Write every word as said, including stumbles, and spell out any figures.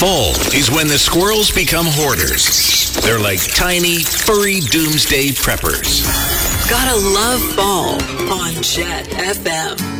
Fall is when the squirrels become hoarders. They're like tiny, furry doomsday preppers. Gotta love fall on Jet F M.